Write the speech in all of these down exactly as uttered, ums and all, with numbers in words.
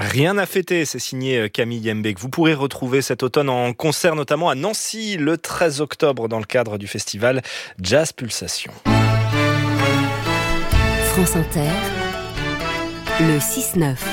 Rien à fêter, c'est signé Camille Yembeck. Vous pourrez retrouver cet automne en concert notamment à Nancy le treize octobre dans le cadre du festival Jazz Pulsation. France Inter, le six neuf.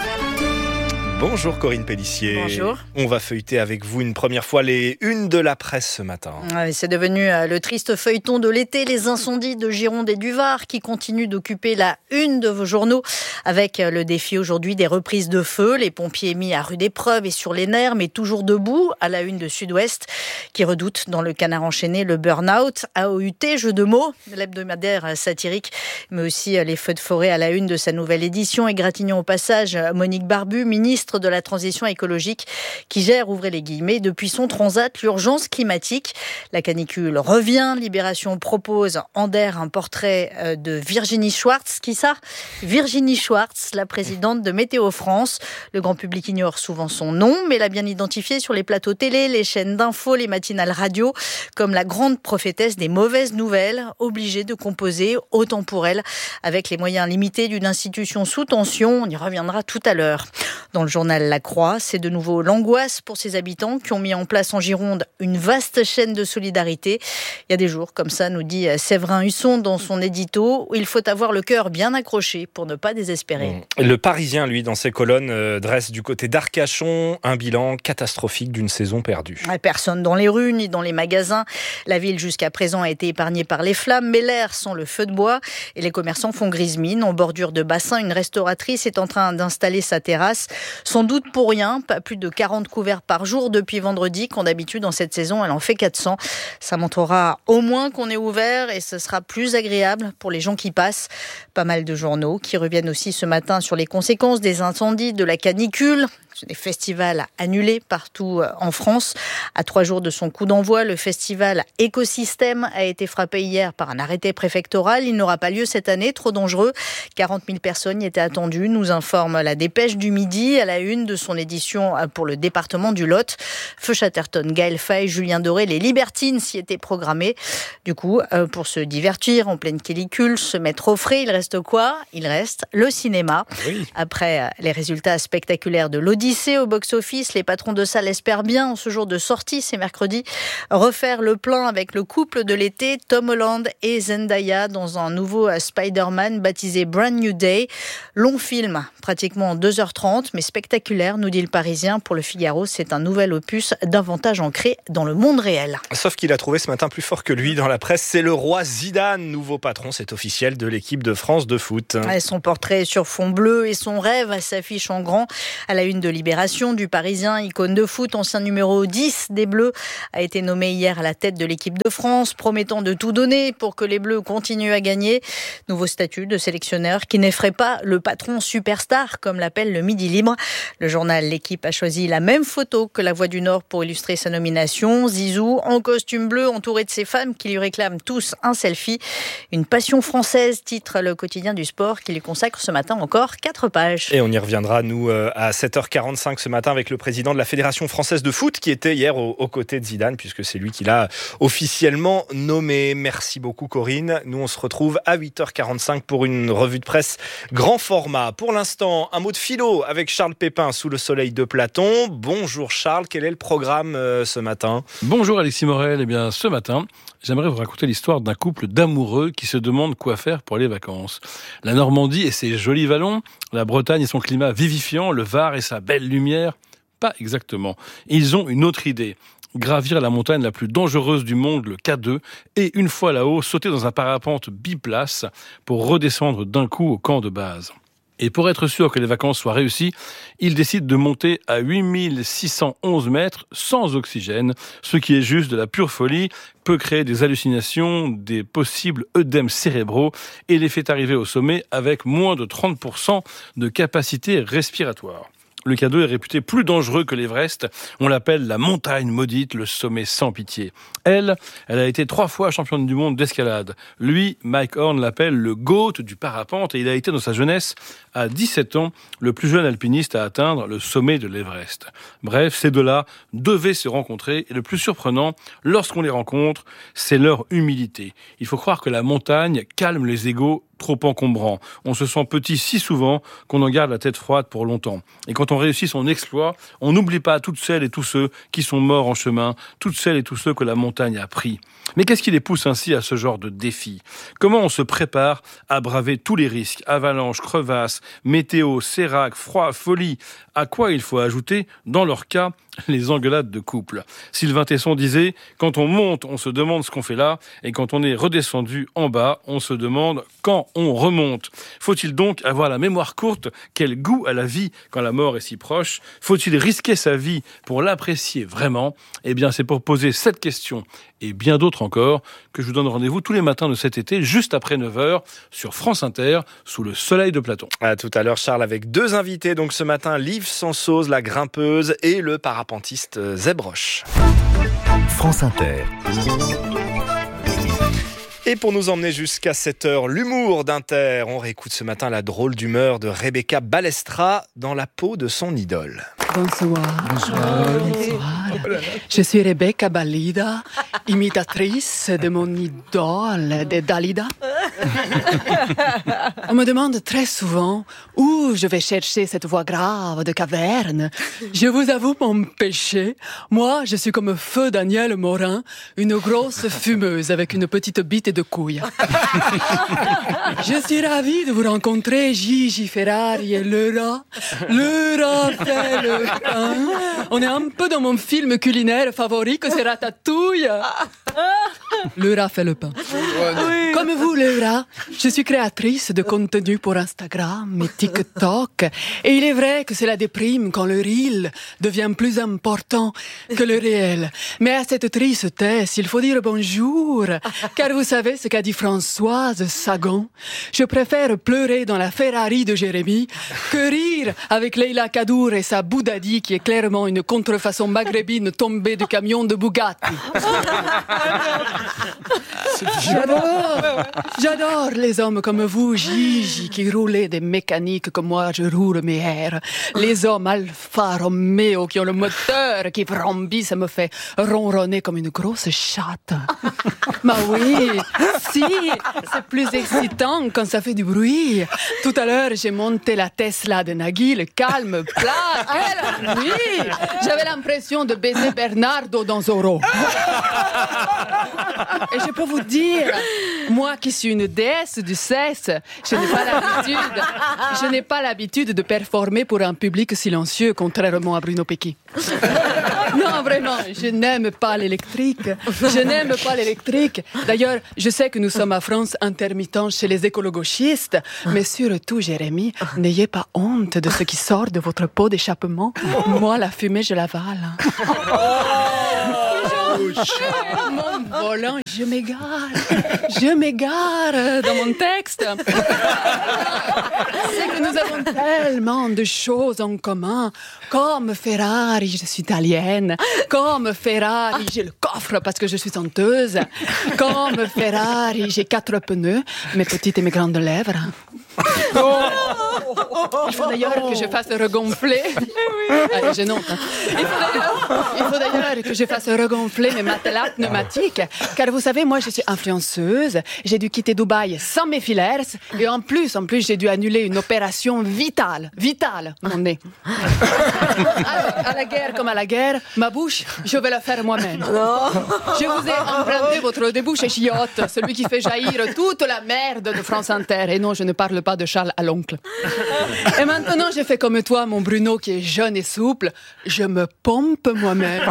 Bonjour Corinne Pélissier. Bonjour. On va feuilleter avec vous une première fois les unes de la presse ce matin. Ouais, c'est devenu le triste feuilleton de l'été, les incendies de Gironde et du Var qui continuent d'occuper la une de vos journaux avec le défi aujourd'hui des reprises de feu. Les pompiers mis à rude épreuve et sur les nerfs, mais toujours debout à la une de Sud-Ouest qui redoute dans le Canard enchaîné le burn-out. A O U T, jeu de mots, l'hebdomadaire satirique, mais aussi les feux de forêt à la une de sa nouvelle édition. Et Gratignon au passage, Monique Barbu, ministre de la transition écologique qui gère, ouvrez les guillemets, depuis son transat l'urgence climatique. La canicule revient. Libération propose en d'air un portrait de Virginie Schwartz. Qui ça ? Virginie Schwartz, la présidente de Météo France. Le grand public ignore souvent son nom, mais l'a bien identifiée sur les plateaux télé, les chaînes d'infos, les matinales radio, comme la grande prophétesse des mauvaises nouvelles, obligée de composer, autant pour elle, avec les moyens limités d'une institution sous tension. On y reviendra tout à l'heure. Dans le journal La Croix, c'est de nouveau l'angoisse pour ces habitants qui ont mis en place en Gironde une vaste chaîne de solidarité. Il y a des jours comme ça, nous dit Séverin Husson dans son édito, où il faut avoir le cœur bien accroché pour ne pas désespérer. Le Parisien, lui, dans ses colonnes, euh, dresse du côté d'Arcachon un bilan catastrophique d'une saison perdue. Personne dans les rues ni dans les magasins. La ville jusqu'à présent a été épargnée par les flammes, mais l'air sent le feu de bois et les commerçants font grise mine. En bordure de bassin, une restauratrice est en train d'installer sa terrasse. Sans doute pour rien, pas plus de quarante couverts par jour depuis vendredi, quand d'habitude en cette saison elle en fait quatre cents. Ça montrera au moins qu'on est ouvert et ce sera plus agréable pour les gens qui passent. Pas mal de journaux qui reviennent aussi ce matin sur les conséquences des incendies, de la canicule. Des festivals annulés partout en France. À trois jours de son coup d'envoi, le festival Écosystème a été frappé hier par un arrêté préfectoral. Il n'aura pas lieu cette année, trop dangereux. quarante mille personnes y étaient attendues, nous informe la Dépêche du Midi à la une de son édition pour le département du Lot. Feu Chatterton, Gaël Faye, Julien Doré, les Libertines s'y étaient programmés. Du coup, pour se divertir en pleine canicule, se mettre au frais, il reste quoi ? Il reste le cinéma. Oui. Après les résultats spectaculaires de l'Odyssée, au box-office, les patrons de salles espèrent bien, en ce jour de sortie, c'est mercredi, refaire le plein avec le couple de l'été, Tom Holland et Zendaya, dans un nouveau Spider-Man baptisé Brand New Day. Long film, pratiquement deux heures trente, mais spectaculaire, nous dit le Parisien. Pour le Figaro, c'est un nouvel opus davantage ancré dans le monde réel. Sauf qu'il a trouvé ce matin plus fort que lui dans la presse, c'est le roi Zidane, nouveau patron, c'est officiel, de l'équipe de France de foot. Ouais, son portrait sur fond bleu et son rêve s'affiche en grand à la une de Libération, du Parisien, icône de foot, ancien numéro dix des Bleus, a été nommé hier à la tête de l'équipe de France, promettant de tout donner pour que les Bleus continuent à gagner. Nouveau statut de sélectionneur qui n'effraie pas le patron superstar, comme l'appelle le Midi Libre. Le journal L'Équipe a choisi la même photo que la Voix du Nord pour illustrer sa nomination. Zizou, en costume bleu, entouré de ses femmes qui lui réclament tous un selfie. Une passion française, titre le quotidien du sport, qui lui consacre ce matin encore quatre pages. Et on y reviendra, nous, à sept heures quarante-cinq ce matin avec le président de la Fédération française de foot qui était hier aux, aux côtés de Zidane, puisque c'est lui qui l'a officiellement nommé. Merci beaucoup Corinne. Nous on se retrouve à huit heures quarante-cinq pour une revue de presse grand format. Pour l'instant, un mot de philo avec Charles Pépin sous le soleil de Platon. Bonjour Charles, quel est le programme euh, ce matin ? Bonjour Alexis Morel. Eh bien ce matin, j'aimerais vous raconter l'histoire d'un couple d'amoureux qui se demandent quoi faire pour les vacances. La Normandie et ses jolis vallons, la Bretagne et son climat vivifiant, le Var et sa belle lumière, pas exactement. Ils ont une autre idée. Gravir la montagne la plus dangereuse du monde, le K deux, et une fois là-haut, sauter dans un parapente biplace pour redescendre d'un coup au camp de base. Et pour être sûr que les vacances soient réussies, ils décident de monter à huit mille six cent onze mètres sans oxygène, ce qui est juste de la pure folie, peut créer des hallucinations, des possibles œdèmes cérébraux et les fait arriver au sommet avec moins de trente pour cent de capacité respiratoire. Le K deux est réputé plus dangereux que l'Everest. On l'appelle la montagne maudite, le sommet sans pitié. Elle, elle a été trois fois championne du monde d'escalade. Lui, Mike Horn l'appelle le GOAT du parapente et il a été dans sa jeunesse, à dix-sept ans, le plus jeune alpiniste à atteindre le sommet de l'Everest. Bref, ces deux-là devaient se rencontrer et le plus surprenant, lorsqu'on les rencontre, c'est leur humilité. Il faut croire que la montagne calme les égos trop encombrant. On se sent petit si souvent qu'on en garde la tête froide pour longtemps. Et quand on réussit son exploit, on n'oublie pas toutes celles et tous ceux qui sont morts en chemin, toutes celles et tous ceux que la montagne a pris. Mais qu'est-ce qui les pousse ainsi à ce genre de défi ? Comment on se prépare à braver tous les risques, avalanches, crevasses, météo, sérac, froid, folie ? À quoi il faut ajouter, dans leur cas, les engueulades de couple. Sylvain Tesson disait « Quand on monte, on se demande ce qu'on fait là, et quand on est redescendu en bas, on se demande quand on remonte. » Faut-il donc avoir la mémoire courte ? Quel goût à la vie quand la mort est si proche ? Faut-il risquer sa vie pour l'apprécier vraiment ? Eh bien, c'est pour poser cette question et bien d'autres encore que je vous donne rendez-vous tous les matins de cet été, juste après neuf heures, sur France Inter, sous le soleil de Platon. À tout à l'heure, Charles, avec deux invités. Donc ce matin, Liv Sansoz, la grimpeuse, et le parapentiste Zeb Roche. France Inter. Et pour nous emmener jusqu'à sept heures, l'humour d'Inter. On réécoute ce matin la drôle d'humeur de Rebecca Balestra dans la peau de son idole. Bonsoir. Bonsoir. Bonsoir. Je suis Rebecca Balestra, imitatrice de mon idole, de Dalida. On me demande très souvent où je vais chercher cette voix grave de caverne. Je vous avoue mon péché. Moi, je suis comme feu Daniel Morin, une grosse fumeuse avec une petite bite de couille. Je suis ravie de vous rencontrer, Gigi Ferrari et le rat. Le rat fait le pain. On est un peu dans mon film culinaire favori que c'est Ratatouille. Le rat fait le pain. Oui. Comme vous, le rat, je suis créatrice de contenu pour Instagram et TikTok. Et il est vrai que cela déprime quand le reel devient plus important que le réel. Mais à cette tristesse, il faut dire bonjour. Car vous savez ce qu'a dit Françoise Sagan. Je préfère pleurer dans la Ferrari de Jérémy que rire avec Leila Kadour et sa Boudadi qui est clairement une contrefaçon maghrébine tombée du camion de Bugatti. J'adore, j'adore les hommes comme vous, Gigi, qui roulez des mécaniques comme moi, je roule mes airs. Les hommes Alfa Romeo qui ont le moteur qui vrombit, ça me fait ronronner comme une grosse chatte. Bah oui, si, c'est plus excitant quand ça fait du bruit. Tout à l'heure, j'ai monté la Tesla de Nagui, le calme, plat, quelle nuit. J'avais l'impression de baiser Bernardo dans Zorro. Et je peux vous dire, moi qui suis une déesse du sexe, je n'ai pas l'habitude, je n'ai pas l'habitude de performer pour un public silencieux, contrairement à Bruno Pecky. Non, vraiment, je n'aime pas l'électrique. Je n'aime pas l'électrique. D'ailleurs, je sais que nous sommes à France intermittents chez les écolo-gauchistes, mais surtout, Jérémy, n'ayez pas honte de ce qui sort de votre pot d'échappement. Moi, la fumée, je l'avale. Mon volant, je m'égare. Je m'égare dans mon texte. C'est que nous avons tellement de choses en commun. Comme Ferrari, je suis italienne. Comme Ferrari, j'ai le coffre parce que je suis chanteuse. Comme Ferrari, j'ai quatre pneus, mes petites et mes grandes lèvres. Il faut d'ailleurs que je fasse regonfler. Allez, je note. Hein. Il faut d'ailleurs, il faut d'ailleurs que je fasse regonfler mes matelas pneumatiques. Car vous savez, moi, je suis influenceuse. J'ai dû quitter Dubaï sans mes filaires. Et en plus, en plus, j'ai dû annuler une opération vitale. Vitale, mon nez. À, à la guerre comme à la guerre, ma bouche, je vais la faire moi-même. Je vous ai emprunté votre débouché chiotte, celui qui fait jaillir toute la merde de France Inter. Et non, je ne parle pas de Charles à l'oncle. Et maintenant, je fais comme toi, mon Bruno, qui est jeune et souple. Je me pompe moi-même.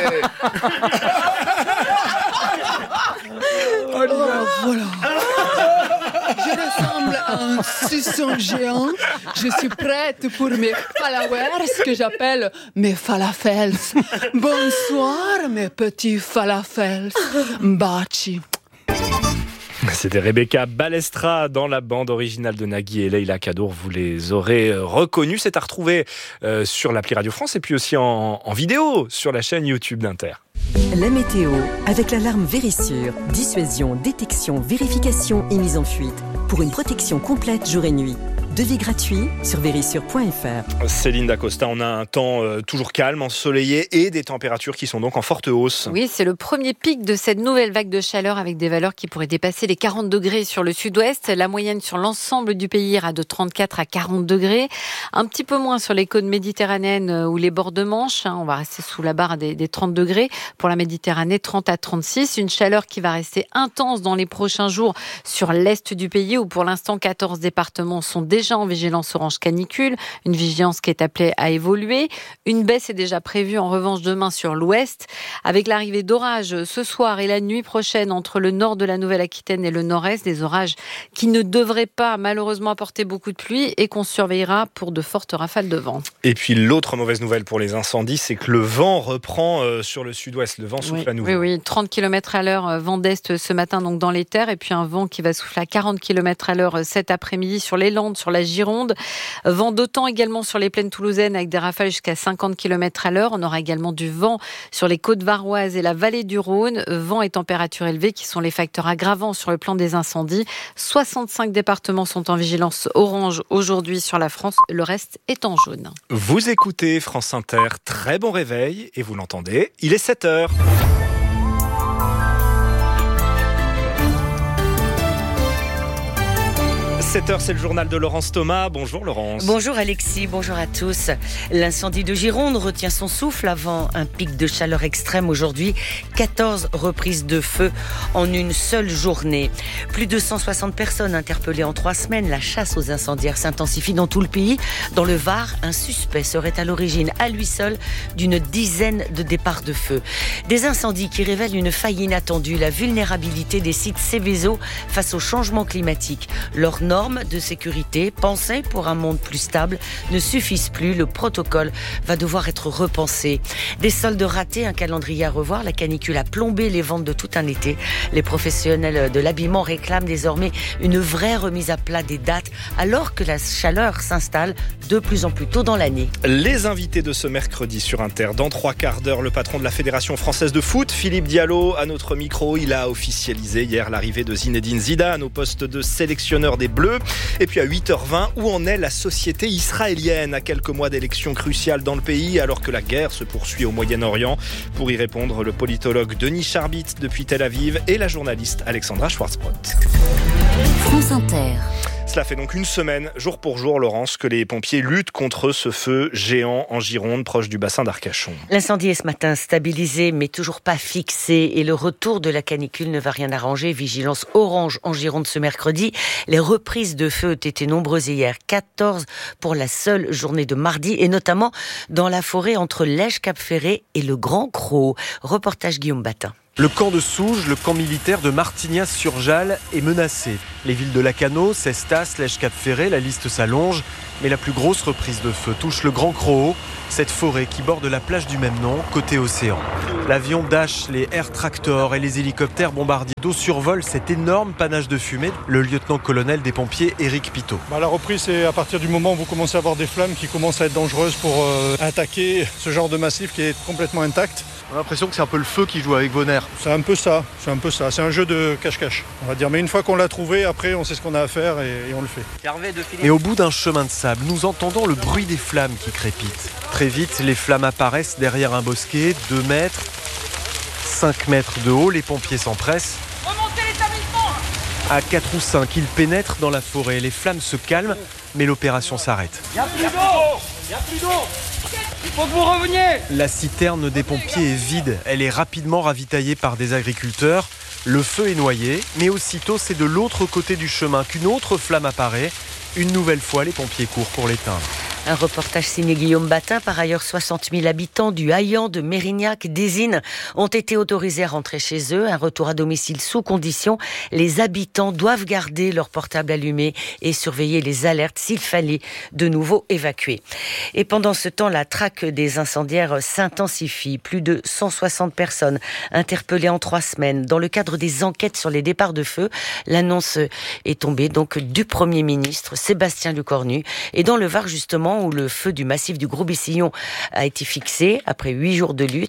Oh, voilà. Je ressemble à un suçon géant. Je suis prête pour mes followers, ce que j'appelle mes falafels. Bonsoir, mes petits falafels. Baci. C'était Rebecca Balestra dans la bande originale de Nagui et Leila Kadour. Vous les aurez reconnus. C'est à retrouver euh, sur l'appli Radio France et puis aussi en, en vidéo sur la chaîne YouTube d'Inter. La météo avec l'alarme Vérissure. Dissuasion, détection, vérification et mise en fuite. Pour une protection complète jour et nuit. Devis gratuit sur vérissure point f r. Céline Dacosta, on a un temps euh, toujours calme, ensoleillé et des températures qui sont donc en forte hausse. Oui, c'est le premier pic de cette nouvelle vague de chaleur avec des valeurs qui pourraient dépasser les quarante degrés sur le sud-ouest. La moyenne sur l'ensemble du pays ira de trente-quatre à quarante degrés. Un petit peu moins sur les côtes méditerranéennes ou les bords de Manche. On va rester sous la barre des, des trente degrés. Pour la Méditerranée, trente à trente-six. Une chaleur qui va rester intense dans les prochains jours sur l'est du pays où pour l'instant quatorze départements sont déjà en vigilance orange canicule. Une vigilance qui est appelée à évoluer. Une baisse est déjà prévue en revanche demain sur l'ouest avec l'arrivée d'orages ce soir et la nuit prochaine entre le nord de la Nouvelle-Aquitaine et le nord-est. Des orages qui ne devraient pas malheureusement apporter beaucoup de pluie et qu'on surveillera pour de fortes rafales de vent. Et puis l'autre mauvaise nouvelle pour les incendies, c'est que le vent reprend euh, sur le sud-ouest. Le vent souffle oui, à nouveau. Oui, oui, trente kilomètres à l'heure, euh, vent d'est ce matin donc dans les terres, et puis un vent qui va souffler à quarante kilomètres à l'heure euh, cet après-midi sur les Landes, sur la Gironde. Euh, vent d'autant également sur les plaines toulousaines avec des rafales jusqu'à cinquante kilomètres à l'heure. On aura également du vent sur les côtes varoises et la vallée du Rhône. Euh, vent et température élevée qui sont les facteurs aggravants sur le plan des incendies. soixante-cinq départements sont en vigilance orange aujourd'hui sur la France. Le reste est en jaune. Vous écoutez France Inter, très bon réveil, et vous l'entendez, il est sept heures. sept heures, c'est le journal de Laurence Thomas. Bonjour Laurence. Bonjour Alexis, bonjour à tous. L'incendie de Gironde retient son souffle avant un pic de chaleur extrême aujourd'hui. quatorze reprises de feu en une seule journée. Plus de cent soixante personnes interpellées en trois semaines. La chasse aux incendiaires s'intensifie dans tout le pays. Dans le Var, un suspect serait à l'origine, à lui seul, d'une dizaine de départs de feu. Des incendies qui révèlent une faille inattendue, la vulnérabilité des sites Seveso face au changement climatique. Leurs normes de sécurité, pensées pour un monde plus stable, ne suffisent plus. Le protocole va devoir être repensé. Des soldes ratés, un calendrier à revoir. La canicule a plombé les ventes de tout un été. Les professionnels de l'habillement réclament désormais une vraie remise à plat des dates, alors que la chaleur s'installe de plus en plus tôt dans l'année. Les invités de ce mercredi sur Inter. Dans trois quarts d'heure, le patron de la Fédération française de foot, Philippe Diallo, à notre micro. Il a officialisé hier l'arrivée de Zinedine Zidane au poste de sélectionneur des Bleus. Et puis à huit heures vingt, où en est la société israélienne à quelques mois d'élections cruciales dans le pays, alors que la guerre se poursuit au Moyen-Orient? Pour y répondre, le politologue Denis Charbit depuis Tel Aviv et la journaliste Alexandra Schwarzbrot. France Inter. Cela fait donc une semaine, jour pour jour, Laurence, que les pompiers luttent contre ce feu géant en Gironde, proche du bassin d'Arcachon. L'incendie est ce matin stabilisé, mais toujours pas fixé. Et le retour de la canicule ne va rien arranger. Vigilance orange en Gironde ce mercredi. Les reprises de feu ont été nombreuses hier. quatorze pour la seule journée de mardi, et notamment dans la forêt entre Lège-Cap-Ferré et le Grand Crau. Reportage Guillaume Batin. Le camp de Souges, le camp militaire de Martignas-sur-Jalles, est menacé. Les villes de Lacanau, Cestas, Lège-Cap-Ferré, la liste s'allonge. Mais la plus grosse reprise de feu touche le Grand Crau, cette forêt qui borde la plage du même nom, côté océan. L'avion Dash, les Air Tractor et les hélicoptères bombardiers d'eau survolent cet énorme panache de fumée. Le lieutenant-colonel des pompiers, Éric Pitot. Bah, la reprise, c'est à partir du moment où vous commencez à avoir des flammes qui commencent à être dangereuses pour euh, attaquer ce genre de massif qui est complètement intact. On a l'impression que c'est un peu le feu qui joue avec vos nerfs. C'est un peu ça, c'est un peu ça. C'est un jeu de cache-cache, on va dire. Mais une fois qu'on l'a trouvé, après, on sait ce qu'on a à faire et, et on le fait. Et au bout d'un chemin de sable, nous entendons le bruit des flammes qui crépitent. Très vite, les flammes apparaissent derrière un bosquet, deux mètres, cinq mètres de haut. Les pompiers s'empressent. Remontez l'établissement. À quatre ou cinq, ils pénètrent dans la forêt. Les flammes se calment, mais l'opération s'arrête. Il n'y a plus d'eau. Il n'y a plus d'eau. Il faut que vous reveniez. La citerne des pompiers est vide. Elle est rapidement ravitaillée par des agriculteurs. Le feu est noyé, mais aussitôt, c'est de l'autre côté du chemin qu'une autre flamme apparaît. Une nouvelle fois, les pompiers courent pour l'éteindre. Un reportage signé Guillaume Batin. Par ailleurs, soixante mille habitants du Haillan, de Mérignac, d'Ésine ont été autorisés à rentrer chez eux. Un retour à domicile sous condition. Les habitants doivent garder leur portable allumé et surveiller les alertes s'il fallait de nouveau évacuer. Et pendant ce temps, la traque des incendiaires s'intensifie. Plus de cent soixante personnes interpellées en trois semaines. Dans le cadre des enquêtes sur les départs de feu, l'annonce est tombée donc du Premier ministre Sébastien Lecornu. Et dans le Var, justement, où le feu du massif du Gros Bessillon a été fixé après huit jours de lutte,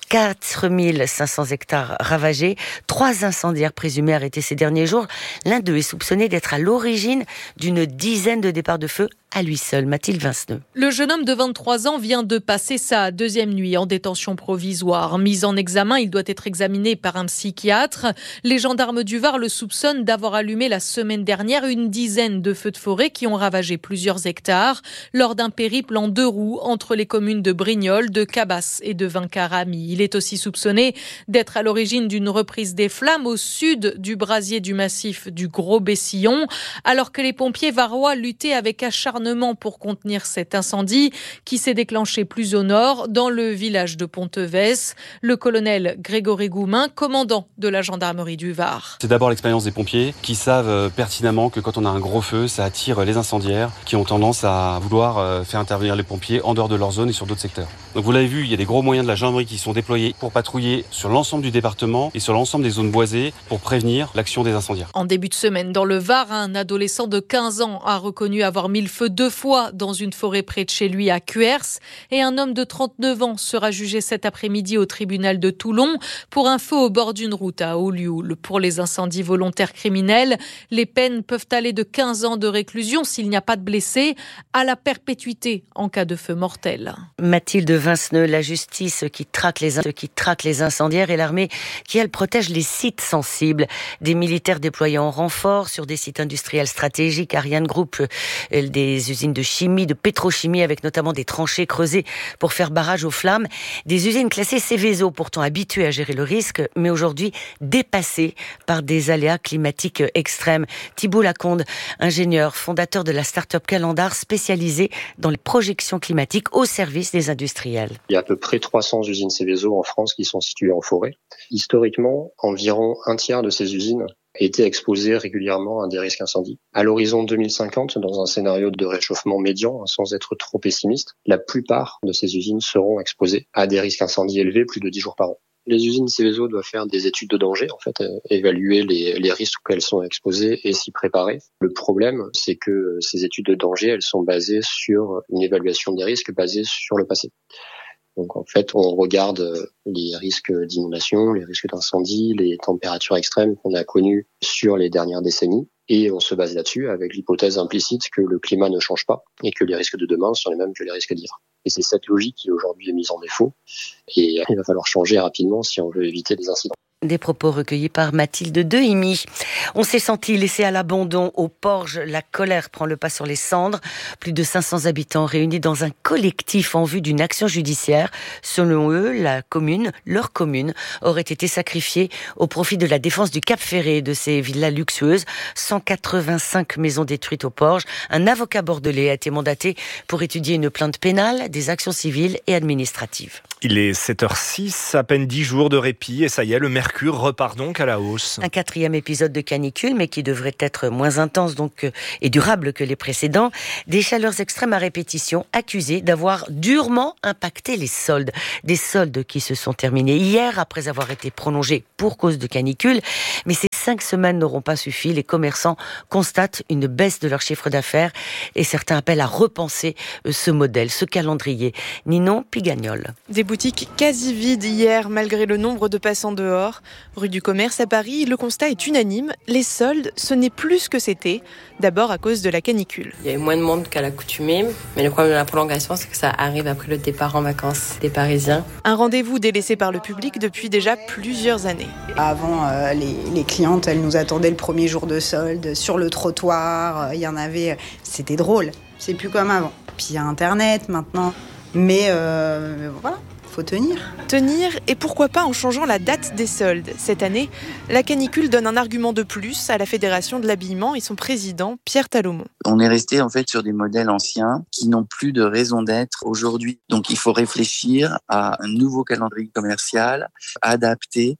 quatre mille cinq cents hectares ravagés. Trois incendiaires présumés arrêtés ces derniers jours. L'un d'eux est soupçonné d'être à l'origine d'une dizaine de départs de feu à lui seul. Mathilde Vinceneux. Le jeune homme de vingt-trois ans vient de passer sa deuxième nuit en détention provisoire. Mis en examen, il doit être examiné par un psychiatre. Les gendarmes du Var le soupçonnent d'avoir allumé la semaine dernière une dizaine de feux de forêt qui ont ravagé plusieurs hectares lors d'un périple en deux roues entre les communes de Brignoles, de Cabas et de Vincarami. Il est aussi soupçonné d'être à l'origine d'une reprise des flammes au sud du brasier du massif du Gros-Bessillon, alors que les pompiers varois luttaient avec acharnement pour contenir cet incendie qui s'est déclenché plus au nord, dans le village de Pontevès. Le colonel Grégory Goumin, commandant de la gendarmerie du Var. C'est d'abord l'expérience des pompiers qui savent pertinemment que quand on a un gros feu, ça attire les incendiaires qui ont tendance à vouloir faire intervenir les pompiers en dehors de leur zone et sur d'autres secteurs. Donc vous l'avez vu, il y a des gros moyens de la gendarmerie qui sont déployés pour patrouiller sur l'ensemble du département et sur l'ensemble des zones boisées pour prévenir l'action des incendiaires. En début de semaine, dans le Var, un adolescent de quinze ans a reconnu avoir mis le feu deux fois dans une forêt près de chez lui à Cuers, et un homme de trente-neuf ans sera jugé cet après-midi au tribunal de Toulon pour un feu au bord d'une route à Olioul. Pour les incendies volontaires criminels, les peines peuvent aller de quinze ans de réclusion s'il n'y a pas de blessés à la perpétuité en cas de feu mortel. Mathilde Vinceneux, la justice qui traque les, qui traque les incendiaires et l'armée qui, elle, protège les sites sensibles. Des militaires déployés en renfort sur des sites industriels stratégiques, Ariane Group, des usines de chimie, de pétrochimie, avec notamment des tranchées creusées pour faire barrage aux flammes. Des usines classées Seveso, pourtant habituées à gérer le risque, mais aujourd'hui dépassées par des aléas climatiques extrêmes. Thibault Lacombe, ingénieur, fondateur de la start-up Calendar, spécialisée dans les projections climatiques au service des industriels. Il y a à peu près trois cents usines Seveso en France qui sont situées en forêt. Historiquement, environ un tiers de ces usines étaient exposées régulièrement à des risques incendies. À l'horizon deux mille cinquante, dans un scénario de réchauffement médian, sans être trop pessimiste, la plupart de ces usines seront exposées à des risques incendies élevés plus de dix jours par an. Les usines Seveso doivent faire des études de danger, en fait, euh, évaluer les, les risques auxquels elles sont exposées et s'y préparer. Le problème, c'est que ces études de danger, elles sont basées sur une évaluation des risques basée sur le passé. Donc en fait, on regarde les risques d'inondation, les risques d'incendie, les températures extrêmes qu'on a connues sur les dernières décennies, et on se base là-dessus avec l'hypothèse implicite que le climat ne change pas et que les risques de demain sont les mêmes que les risques d'hier. Et c'est cette logique qui aujourd'hui est mise en défaut, et il va falloir changer rapidement si on veut éviter des incidents. Des propos recueillis par Mathilde Dehimi. On s'est senti laissé à l'abandon au Porge. La colère prend le pas sur les cendres. Plus de cinq cents habitants réunis dans un collectif en vue d'une action judiciaire. Selon eux, la commune, leur commune, aurait été sacrifiée au profit de la défense du Cap Ferré et de ses villas luxueuses. cent quatre-vingt-cinq maisons détruites au Porge. Un avocat bordelais a été mandaté pour étudier une plainte pénale, des actions civiles et administratives. Il est sept heures six, à peine dix jours de répit, et ça y est, le mercure repart donc à la hausse. Un quatrième épisode de canicule, mais qui devrait être moins intense donc et durable que les précédents. Des chaleurs extrêmes à répétition, accusées d'avoir durement impacté les soldes. Des soldes qui se sont terminés hier, après avoir été prolongés pour cause de canicule. Mais ces cinq semaines n'auront pas suffi. Les commerçants constatent une baisse de leur chiffre d'affaires, et certains appellent à repenser ce modèle, ce calendrier. Ninon Pigagnol. Des boutiques quasi vides hier, malgré le nombre de passants dehors. Rue du Commerce à Paris, le constat est unanime. Les soldes, ce n'est plus ce que c'était. D'abord à cause de la canicule. Il y a eu moins de monde qu'à l'accoutumée, mais le problème de la prolongation, c'est que ça arrive après le départ en vacances des Parisiens. Un rendez-vous délaissé par le public depuis déjà plusieurs années. Avant, euh, les, les clientes, elles nous attendaient le premier jour de solde sur le trottoir. Il y en avait, c'était drôle. C'est plus comme avant. Puis il y a Internet maintenant, mais euh, voilà. Faut tenir. Tenir, et pourquoi pas en changeant la date des soldes. Cette année, la canicule donne un argument de plus à la Fédération de l'habillement et son président, Pierre Talomont. On est resté en fait sur des modèles anciens qui n'ont plus de raison d'être aujourd'hui. Donc il faut réfléchir à un nouveau calendrier commercial adapté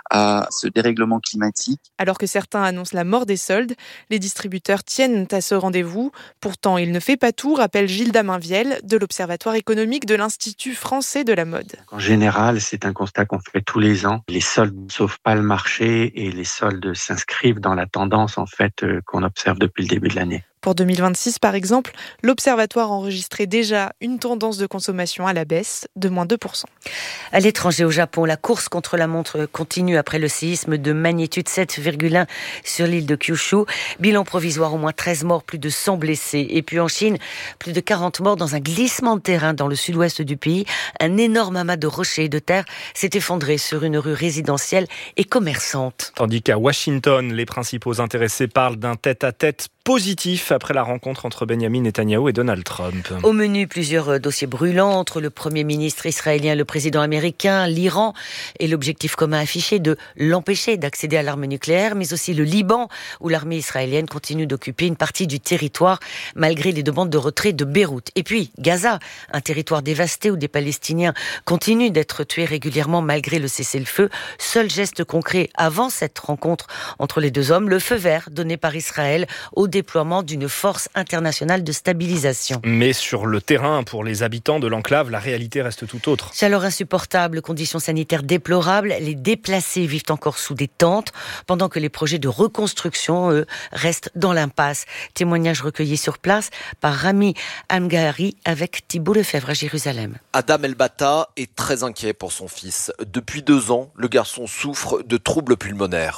à ce dérèglement climatique. Alors que certains annoncent la mort des soldes, les distributeurs tiennent à ce rendez-vous. Pourtant, il ne fait pas tout, rappelle Gilda Mainviel de l'Observatoire économique de l'Institut français de la mode. En général, c'est un constat qu'on fait tous les ans. Les soldes ne sauvent pas le marché et les soldes s'inscrivent dans la tendance en fait qu'on observe depuis le début de l'année. Pour deux mille vingt-six, par exemple, l'Observatoire enregistrait déjà une tendance de consommation à la baisse de moins deux pour cent. À l'étranger, au Japon, la course contre la montre continue après le séisme de magnitude sept virgule un sur l'île de Kyushu. Bilan provisoire, au moins treize morts, plus de cent blessés. Et puis en Chine, plus de quarante morts dans un glissement de terrain dans le sud-ouest du pays. Un énorme amas de rochers et de terre s'est effondré sur une rue résidentielle et commerçante. Tandis qu'à Washington, les principaux intéressés parlent d'un tête-à-tête positif après la rencontre entre Benjamin Netanyahou et Donald Trump. Au menu, plusieurs dossiers brûlants entre le Premier ministre israélien, le président américain, l'Iran et l'objectif commun affiché de l'empêcher d'accéder à l'arme nucléaire, mais aussi le Liban où l'armée israélienne continue d'occuper une partie du territoire malgré les demandes de retrait de Beyrouth. Et puis Gaza, un territoire dévasté où des Palestiniens continuent d'être tués régulièrement malgré le cessez-le-feu. Seul geste concret avant cette rencontre entre les deux hommes, le feu vert donné par Israël au déploiement d'une force internationale de stabilisation. Mais sur le terrain, pour les habitants de l'enclave, la réalité reste tout autre. Chaleur insupportable, conditions sanitaires déplorables, les déplacés vivent encore sous des tentes, pendant que les projets de reconstruction, eux, restent dans l'impasse. Témoignage recueilli sur place par Rami Amghari avec Thibault Lefebvre à Jérusalem. Adam El-Bata est très inquiet pour son fils. Depuis deux ans, le garçon souffre de troubles pulmonaires.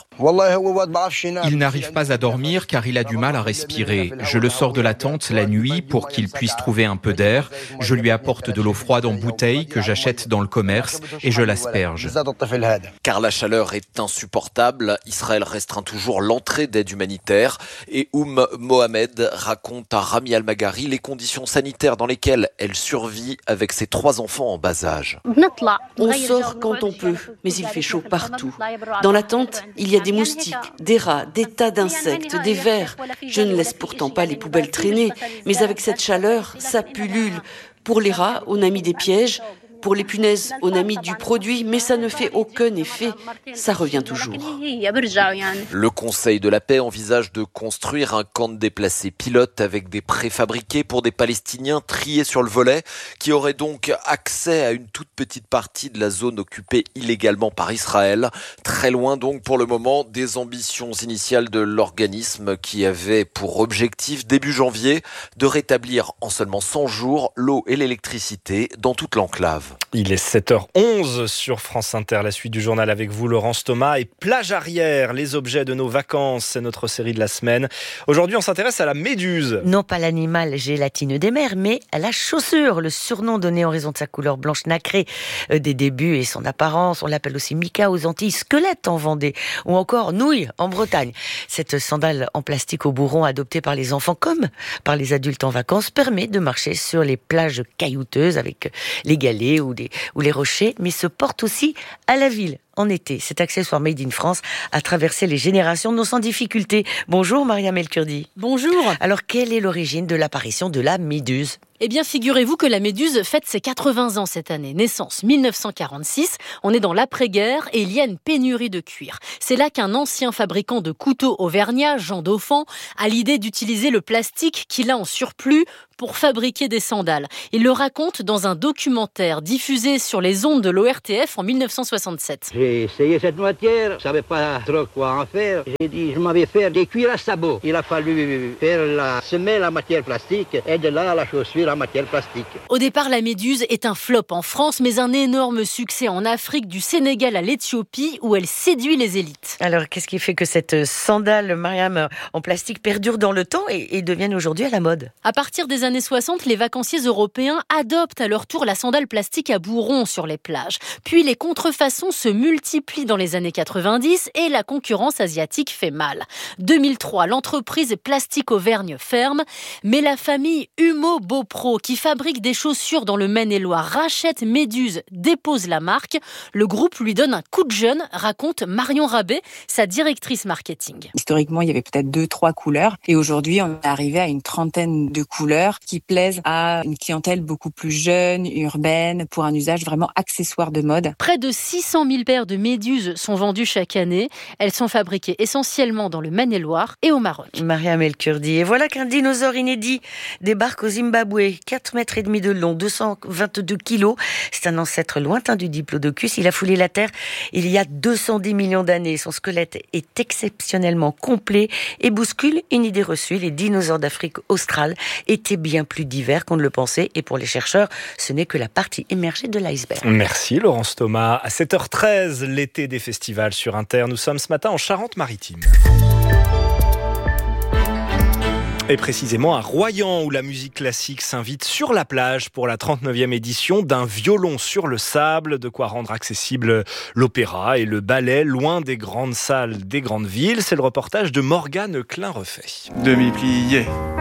Il n'arrive pas à dormir car il a du mal à respirer. Je le sors de la tente la nuit pour qu'il puisse trouver un peu d'air. Je lui apporte de l'eau froide en bouteille que j'achète dans le commerce et je l'asperge. Car la chaleur est insupportable, Israël restreint toujours l'entrée d'aide humanitaire et Oum Mohamed raconte à Rami Al-Maghari les conditions sanitaires dans lesquelles elle survit avec ses trois enfants en bas âge. On sort quand on peut, mais il fait chaud partout. Dans la tente, il y a des moustiques, des rats, des tas d'insectes, des vers. Je ne laisse pourtant pas les poubelles traîner, mais avec cette chaleur, ça pullule. Pour les rats, on a mis des pièges. Pour les punaises, on a mis du produit, mais ça ne fait aucun effet. Ça revient toujours. Le Conseil de la paix envisage de construire un camp de déplacés pilotes avec des préfabriqués pour des Palestiniens triés sur le volet, qui auraient donc accès à une toute petite partie de la zone occupée illégalement par Israël. Très loin donc pour le moment des ambitions initiales de l'organisme qui avait pour objectif début janvier de rétablir en seulement cent jours l'eau et l'électricité dans toute l'enclave. Il est sept heures onze sur France Inter. La suite du journal avec vous, Laurence Thomas. Et plage arrière, les objets de nos vacances, c'est notre série de la semaine. Aujourd'hui, on s'intéresse à la méduse. Non pas l'animal gélatineux des mers, mais à la chaussure, le surnom donné en raison de sa couleur blanche nacrée euh, des débuts et son apparence. On l'appelle aussi mica aux Antilles, squelette en Vendée ou encore nouille en Bretagne. Cette sandale en plastique au bourron adoptée par les enfants comme par les adultes en vacances permet de marcher sur les plages caillouteuses avec les galets ou, des, ou les rochers, mais se porte aussi à la ville. En été, cet accessoire made in France a traversé les générations, non sans difficulté. Bonjour Mariam El-Kurdi. Bonjour. Alors, quelle est l'origine de l'apparition de la méduse ? Eh bien, figurez-vous que la méduse fête ses quatre-vingts ans cette année. Naissance mille neuf cent quarante-six. On est dans l'après-guerre et il y a une pénurie de cuir. C'est là qu'un ancien fabricant de couteaux auvergnat, Jean Dauphin, a l'idée d'utiliser le plastique qu'il a en surplus pour fabriquer des sandales. Il le raconte dans un documentaire diffusé sur les ondes de l'O R T F en mille neuf cent soixante-sept. J'ai essayé cette matière, je ne savais pas trop quoi en faire. J'ai dit, je m'avais fait des cuirs à sabot. Il a fallu faire la semelle en matière plastique et de là la chaussure en matière plastique. Au départ, la méduse est un flop en France, mais un énorme succès en Afrique, du Sénégal à l'Éthiopie, où elle séduit les élites. Alors, qu'est-ce qui fait que cette sandale, Mariam, en plastique perdure dans le temps et, et devienne aujourd'hui à la mode ? À partir des années soixante, les vacanciers européens adoptent à leur tour la sandale plastique à bourron sur les plages. Puis les contrefaçons se multiplient dans les années quatre-vingt-dix et la concurrence asiatique fait mal. deux mille trois, l'entreprise Plastique Auvergne ferme, mais la famille Humo Beaupro, qui fabrique des chaussures dans le Maine-et-Loire, rachète Méduse, dépose la marque. Le groupe lui donne un coup de jeune, raconte Marion Rabet, sa directrice marketing. Historiquement, il y avait peut-être deux, trois couleurs. Et aujourd'hui, on est arrivé à une trentaine de couleurs qui plaisent à une clientèle beaucoup plus jeune, urbaine, pour un usage vraiment accessoire de mode. Près de six cent mille paires de méduses sont vendues chaque année. Elles sont fabriquées essentiellement dans le Maine-et-Loire et au Maroc. Maria Melkurdi. Et voilà qu'un dinosaure inédit débarque au Zimbabwe. quatre mètres et demi de long, deux cent vingt-deux kilos. C'est un ancêtre lointain du Diplodocus. Il a foulé la Terre il y a deux cent dix millions d'années. Son squelette est exceptionnellement complet et bouscule une idée reçue. Les dinosaures d'Afrique australe étaient bien plus divers qu'on ne le pensait. Et pour les chercheurs, ce n'est que la partie émergée de l'iceberg. Merci Laurence Thomas. À sept heures treize, l'été des festivals sur Inter. Nous sommes ce matin en Charente-Maritime. Et précisément à Royan, où la musique classique s'invite sur la plage pour la trente-neuvième édition d'un violon sur le sable, de quoi rendre accessible l'opéra et le ballet loin des grandes salles des grandes villes. C'est le reportage de Morgane Klein-Refait. Demi-plié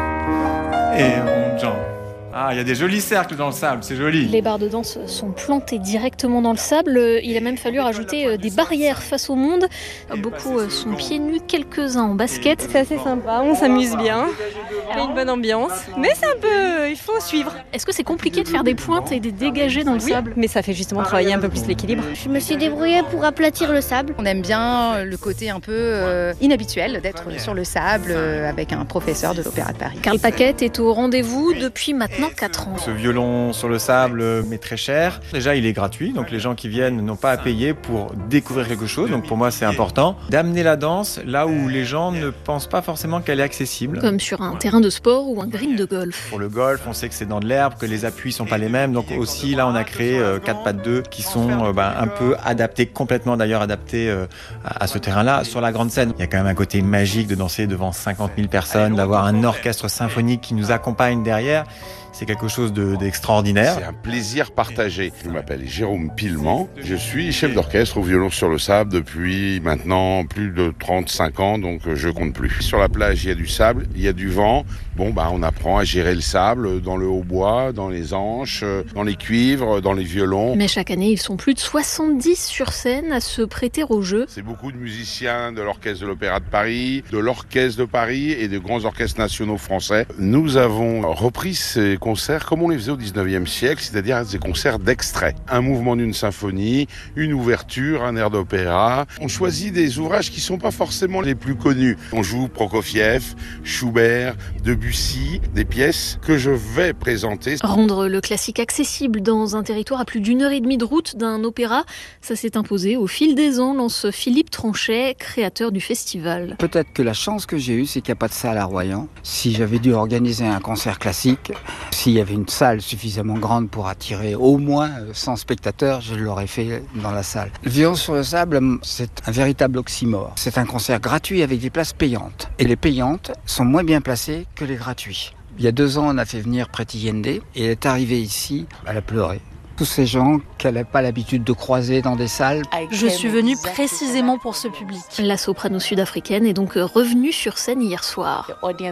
et rond-jambe. Ah, il y a des jolis cercles dans le sable, c'est joli. Les barres de danse sont plantées directement dans le sable. Il a même fallu rajouter des barrières face au monde. Beaucoup sont pieds nus, quelques-uns en basket. C'est assez sympa, on s'amuse bien. Il y a une bonne ambiance, mais c'est un peu... il faut suivre. Est-ce que c'est compliqué de faire des pointes et des dégagés dans le oui, sable? Mais ça fait justement travailler un peu plus l'équilibre. Je me suis débrouillée pour aplatir le sable. On aime bien le côté un peu euh, inhabituel d'être sur le sable euh, avec un professeur de l'Opéra de Paris. Karl Paquette est au rendez-vous depuis maintenant quatre ans. Ce violon sur le sable m'est très cher. Déjà, il est gratuit, donc les gens qui viennent n'ont pas à payer pour découvrir quelque chose. Donc pour moi, c'est important d'amener la danse là où les gens ne pensent pas forcément qu'elle est accessible. Comme sur un terrain de sport ou un green de golf. Pour le golf, on sait que c'est dans de l'herbe, que les appuis sont pas les mêmes. Donc aussi, là, on a créé euh, quatre pattes deux qui sont euh, bah, un peu adaptés, complètement d'ailleurs adaptés euh, à, à ce terrain-là. Sur la grande scène, il y a quand même un côté magique de danser devant cinquante mille personnes, d'avoir un orchestre symphonique qui nous accompagne derrière. C'est quelque chose de, d'extraordinaire. C'est un plaisir partagé. Je m'appelle Jérôme Pillement. Je suis chef d'orchestre au violon sur le sable depuis maintenant plus de trente-cinq ans, donc je compte plus. Sur la plage, il y a du sable, il y a du vent. Bon, bah, on apprend à gérer le sable dans le hautbois, dans les anches, dans les cuivres, dans les violons. Mais chaque année, ils sont plus de soixante-dix sur scène à se prêter au jeu. C'est beaucoup de musiciens de l'Orchestre de l'Opéra de Paris, de l'Orchestre de Paris et de grands orchestres nationaux français. Nous avons repris ces concerts comme on les faisait au dix-neuvième siècle, c'est-à-dire des concerts d'extraits. Un mouvement d'une symphonie, une ouverture, un air d'opéra. On choisit des ouvrages qui ne sont pas forcément les plus connus. On joue Prokofiev, Schubert, Debussy, des pièces que je vais présenter. Rendre le classique accessible dans un territoire à plus d'une heure et demie de route d'un opéra, ça s'est imposé au fil des ans, lance Philippe Tranchet, créateur du festival. Peut-être que la chance que j'ai eue, c'est qu'il n'y a pas de salle à Royan. Si j'avais dû organiser un concert classique, s'il y avait une salle suffisamment grande pour attirer au moins cent spectateurs, je l'aurais fait dans la salle. Le violon sur le sable, c'est un véritable oxymore. C'est un concert gratuit avec des places payantes. Et les payantes sont moins bien placées que les gratuits. Il y a deux ans, on a fait venir Preti Yende et elle est arrivée ici, elle a pleuré. Tous ces gens qu'elle n'a pas l'habitude de croiser dans des salles. Je suis venue précisément pour ce public. La soprano sud-africaine est donc revenue sur scène hier soir.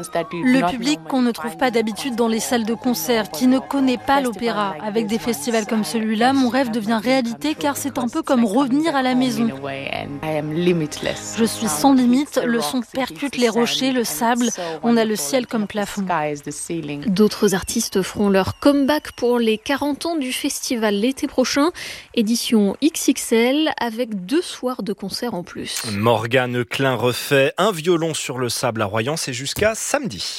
Le public qu'on ne trouve pas d'habitude dans les salles de concert, qui ne connaît pas l'opéra. Avec des festivals comme celui-là, mon rêve devient réalité car c'est un peu comme revenir à la maison. Je suis sans limite, le son percute les rochers, le sable, on a le ciel comme plafond. D'autres artistes feront leur comeback pour les quarante ans du festival l'été prochain, édition X X L avec deux soirs de concert en plus. Morgane Klein-Refait, un violon sur le sable à Royan, c'est jusqu'à samedi.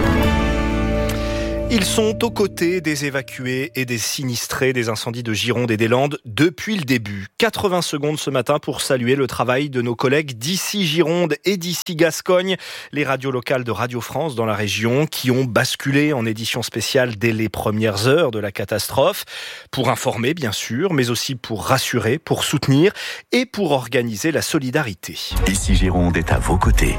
Ils sont aux côtés des évacués et des sinistrés des incendies de Gironde et des Landes depuis le début. quatre-vingts secondes ce matin pour saluer le travail de nos collègues d'ici Gironde et d'ici Gascogne, les radios locales de Radio France dans la région qui ont basculé en édition spéciale dès les premières heures de la catastrophe pour informer bien sûr, mais aussi pour rassurer, pour soutenir et pour organiser la solidarité. Ici Gironde est à vos côtés.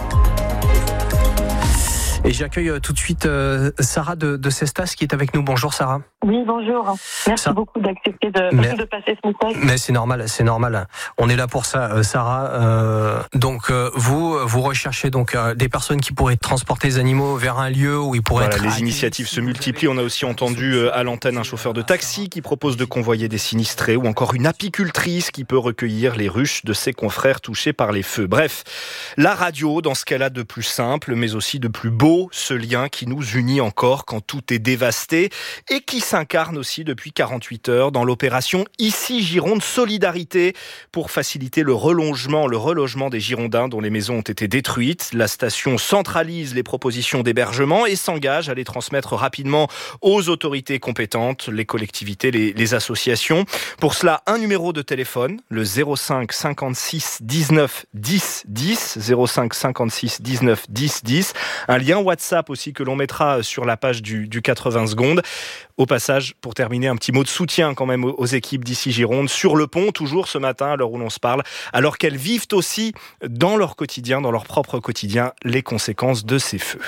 Et j'accueille tout de suite euh, Sarah de, de Cestas qui est avec nous. Bonjour Sarah. Oui, bonjour. Merci ça... beaucoup d'accepter de, mais, de passer ce message. Mais c'est normal, c'est normal. On est là pour ça, euh, Sarah. Euh, donc euh, vous, vous recherchez donc euh, des personnes qui pourraient transporter les animaux vers un lieu où ils pourraient voilà, être... Les initiatives se multiplient. On a aussi entendu euh, à l'antenne un chauffeur de taxi qui propose de convoyer des sinistrés ou encore une apicultrice qui peut recueillir les ruches de ses confrères touchés par les feux. Bref, la radio dans ce qu'elle a de plus simple, mais aussi de plus beau, ce lien qui nous unit encore quand tout est dévasté et qui s'incarne aussi depuis quarante-huit heures dans l'opération Ici Gironde Solidarité pour faciliter le relogement, le relogement des Girondins dont les maisons ont été détruites. La station centralise les propositions d'hébergement et s'engage à les transmettre rapidement aux autorités compétentes, les collectivités, les, les associations. Pour cela, un numéro de téléphone, le zéro cinq cinquante-six dix-neuf dix dix, zéro cinq cinquante-six dix-neuf dix dix. Un lien WhatsApp aussi que l'on mettra sur la page du, du quatre-vingts secondes. Au passage, pour terminer, un petit mot de soutien quand même aux équipes d'Ici Gironde sur le pont, toujours ce matin à l'heure où l'on se parle, alors qu'elles vivent aussi dans leur quotidien, dans leur propre quotidien, les conséquences de ces feux.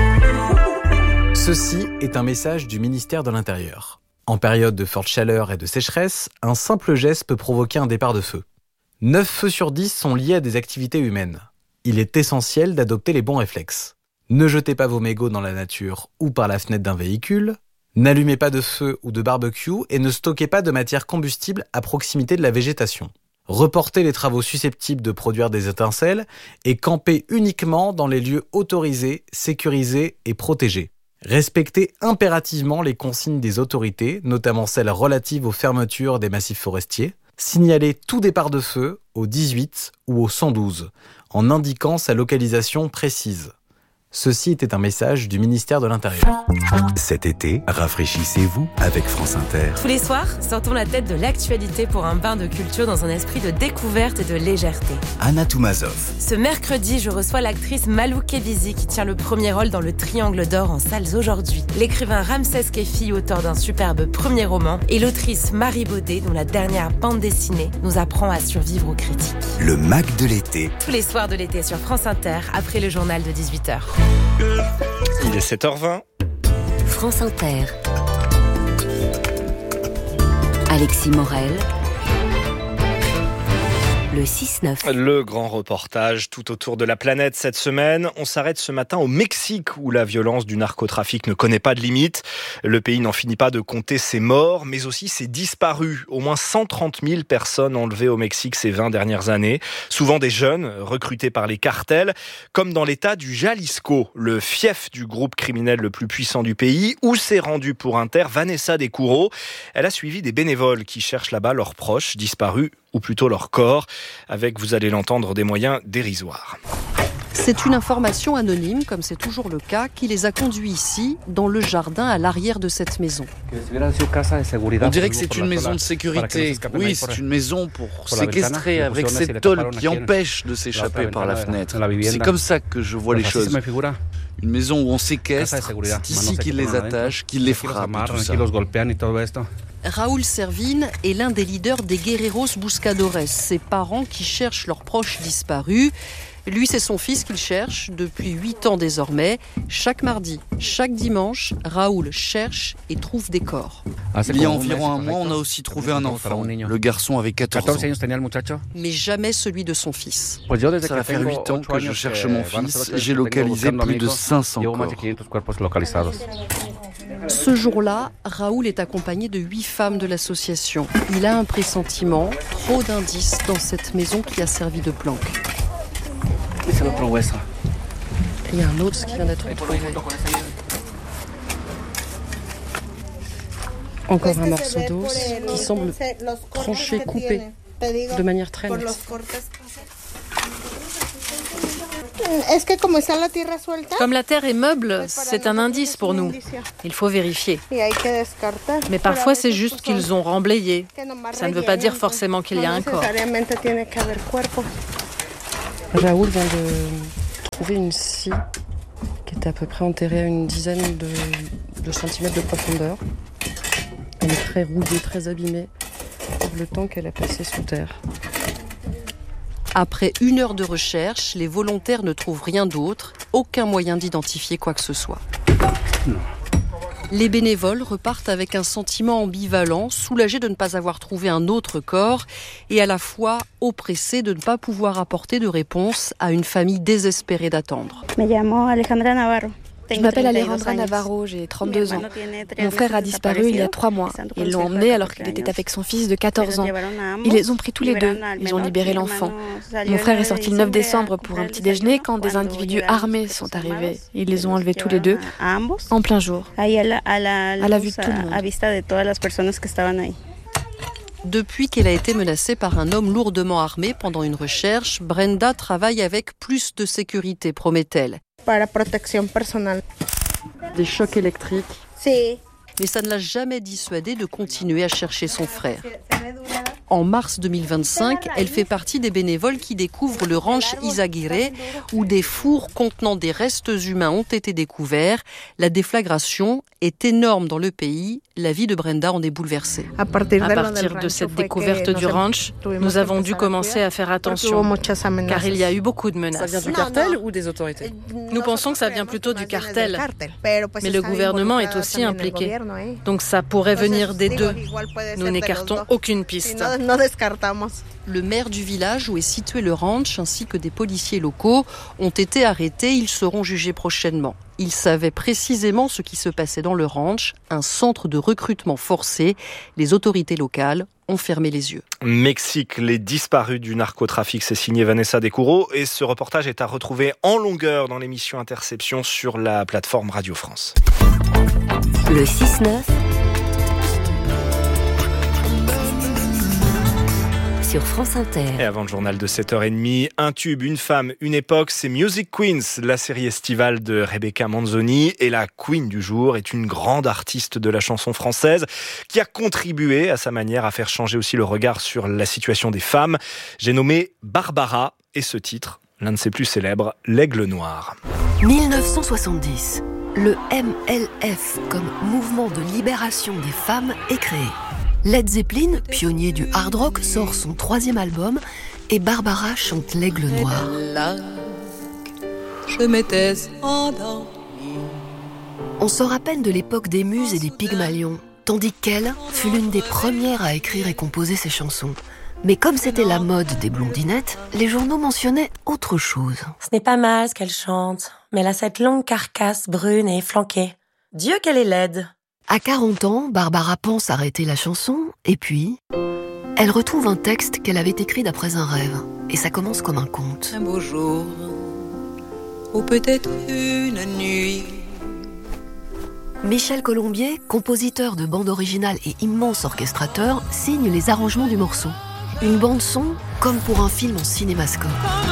Ceci est un message du ministère de l'Intérieur. En période de forte chaleur et de sécheresse, un simple geste peut provoquer un départ de feu. neuf feux sur dix sont liés à des activités humaines. Il est essentiel d'adopter les bons réflexes. Ne jetez pas vos mégots dans la nature ou par la fenêtre d'un véhicule. N'allumez pas de feu ou de barbecue et ne stockez pas de matière combustible à proximité de la végétation. Reportez les travaux susceptibles de produire des étincelles et campez uniquement dans les lieux autorisés, sécurisés et protégés. Respectez impérativement les consignes des autorités, notamment celles relatives aux fermetures des massifs forestiers. Signalez tout départ de feu au dix-huit ou au cent douze, en indiquant sa localisation précise. Ceci était un message du ministère de l'Intérieur. Cet été, rafraîchissez-vous avec France Inter. Tous les soirs, sortons la tête de l'actualité pour un bain de culture dans un esprit de découverte et de légèreté. Anna Toumazov. Ce mercredi, je reçois l'actrice Malou Kebizi qui tient le premier rôle dans le Triangle d'Or en salles aujourd'hui. L'écrivain Ramsès Kefi, auteur d'un superbe premier roman, et l'autrice Marie Baudet, dont la dernière bande dessinée nous apprend à survivre aux critiques. Le Mac de l'été. Tous les soirs de l'été sur France Inter, après le journal de dix-huit heures. Il est sept heures vingt. France Inter. Alexis Morel. Le six neuf. Le grand reportage tout autour de la planète cette semaine. On s'arrête ce matin au Mexique où la violence du narcotrafic ne connaît pas de limite. Le pays n'en finit pas de compter ses morts, mais aussi ses disparus. Au moins cent trente mille personnes enlevées au Mexique ces vingt dernières années. Souvent des jeunes recrutés par les cartels, comme dans l'état du Jalisco, le fief du groupe criminel le plus puissant du pays, où s'est rendue pour Inter Vanessa Descoureaux. Elle a suivi des bénévoles qui cherchent là-bas leurs proches disparus, ou plutôt leur corps, avec, vous allez l'entendre, des moyens dérisoires. C'est une information anonyme, comme c'est toujours le cas, qui les a conduits ici, dans le jardin à l'arrière de cette maison. On dirait que c'est une maison de sécurité. Oui, c'est une maison pour séquestrer avec cette tôle qui empêche de s'échapper par la fenêtre. C'est comme ça que je vois les choses. Une maison où on séquestre, c'est ici qu'ils les attachent, qu'ils les frappent et tout ça. Raúl Servin est l'un des leaders des Guerreros Buscadores, ses parents qui cherchent leurs proches disparus. Lui, c'est son fils qu'il cherche depuis huit ans désormais. Chaque mardi, chaque dimanche, Raúl cherche et trouve des corps. Il y a environ un mois, on a aussi trouvé un enfant. Le garçon avait quatorze ans. Mais jamais celui de son fils. Ça va faire huit ans que je cherche mon fils. J'ai localisé plus de cinq cents corps. Ce jour-là, Raúl est accompagné de huit femmes de l'association. Il a un pressentiment, trop d'indices dans cette maison qui a servi de planque. Il y a un autre qui vient d'être trouvé. Encore un morceau d'os qui semble tranché, coupé de manière très nette. Comme la terre est meuble, c'est un indice pour nous. Il faut vérifier. Mais parfois, c'est juste qu'ils ont remblayé. Ça ne veut pas dire forcément qu'il y a un corps. Raúl vient de trouver une scie qui était à peu près enterrée à une dizaine de, de centimètres de profondeur. Elle est très rouillée, très abîmée, le temps qu'elle a passé sous terre. Après une heure de recherche, les volontaires ne trouvent rien d'autre, aucun moyen d'identifier quoi que ce soit. Non. Les bénévoles repartent avec un sentiment ambivalent, soulagés de ne pas avoir trouvé un autre corps et à la fois oppressés de ne pas pouvoir apporter de réponse à une famille désespérée d'attendre. Je m'appelle Alejandra Navarro, j'ai trente-deux ans. Mon frère a disparu il y a trois mois. Ils l'ont emmené alors qu'il était avec son fils de quatorze ans. Ils les ont pris tous les deux. Ils ont libéré l'enfant. Mon frère est sorti le neuf décembre pour un petit déjeuner quand des individus armés sont arrivés. Ils les ont enlevés tous les deux, en plein jour, à la vue de tout le monde. Depuis qu'elle a été menacée par un homme lourdement armé pendant une recherche, Brenda travaille avec plus de sécurité, promet-elle. Des chocs électriques. Mais ça ne l'a jamais dissuadée de continuer à chercher son frère. En mars deux mille vingt-cinq, elle fait partie des bénévoles qui découvrent le ranch Izaguirre, où des fours contenant des restes humains ont été découverts. La déflagration est énorme dans le pays. La vie de Brenda en est bouleversée. À partir de cette découverte du ranch, nous avons dû commencer à faire attention, car il y a eu beaucoup de menaces. Ça vient du cartel ou des autorités? Nous pensons que ça vient plutôt du cartel, mais le gouvernement est aussi impliqué. Donc ça pourrait venir des deux. Nous n'écartons aucune piste. Le maire du village où est situé le ranch ainsi que des policiers locaux ont été arrêtés. Ils seront jugés prochainement. Ils savaient précisément ce qui se passait dans le ranch, un centre de recrutement forcé. Les autorités locales ont fermé les yeux. Mexique, les disparus du narcotrafic, c'est signé Vanessa Descoureaux et ce reportage est à retrouver en longueur dans l'émission Interception sur la plateforme Radio France. Le six neuf sur France Inter. Et avant le journal de sept heures trente, un tube, une femme, une époque, c'est Music Queens, la série estivale de Rebecca Manzoni. Et la queen du jour est une grande artiste de la chanson française qui a contribué à sa manière à faire changer aussi le regard sur la situation des femmes. J'ai nommé Barbara et ce titre, l'un de ses plus célèbres, L'Aigle Noir. dix-neuf cent soixante-dix, le M L F comme mouvement de libération des femmes est créé. Led Zeppelin, pionnier du hard rock, sort son troisième album et Barbara chante L'Aigle Noir. Je m'étais endormie. On sort à peine de l'époque des Muses et des Pygmalions, tandis qu'elle fut l'une des premières à écrire et composer ses chansons. Mais comme c'était la mode des blondinettes, les journaux mentionnaient autre chose. Ce n'est pas mal ce qu'elle chante, mais elle a cette longue carcasse brune et flanquée. Dieu qu'elle est laide. À quarante ans, Barbara pense arrêter la chanson, et puis... elle retrouve un texte qu'elle avait écrit d'après un rêve, et ça commence comme un conte. Un beau jour, ou peut-être une nuit... Michel Colombier, compositeur de bande originale et immense orchestrateur, signe les arrangements du morceau. Une bande-son comme pour un film en cinémascope.